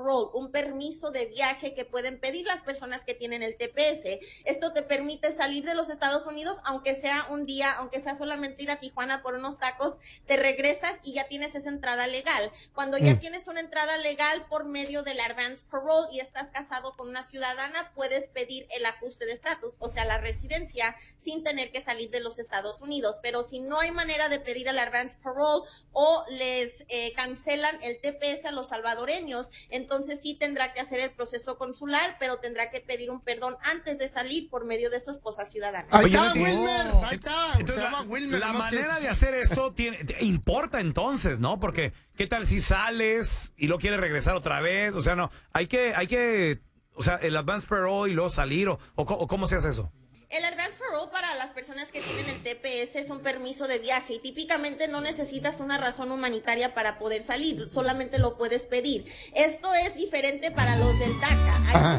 Parole, un permiso de viaje que pueden pedir las personas que tienen el TPS. Esto te permite salir de los Estados Unidos, aunque sea un día, aunque sea solamente ir a Tijuana por unos tacos, te regresas y ya tienes esa entrada legal. Cuando ya tienes una entrada legal por medio del Advance Parole y estás casado con una ciudadana, puedes pedir el ajuste de estatus, o sea, la residencia, sin tener que salir de los Estados Unidos. Pero si no hay manera de pedir el Advance Parole o les cancelan el TPS a los salvadoreños, entonces sí tendrá que hacer el proceso consular, pero tendrá que pedir un perdón antes de salir por medio de su esposa ciudadana. Ahí está, Wilmer. Ahí está. Entonces, la manera de hacer esto importa entonces, ¿no? Porque, ¿qué tal si sales y luego quieres regresar otra vez? O sea, no, hay que, o sea, el Advance Parole y luego salir, o ¿cómo se hace eso? El Advance Parole para las personas que tienen el TPS es un permiso de viaje y típicamente no necesitas una razón humanitaria para poder salir, solamente lo puedes pedir. Esto es diferente para los del DACA.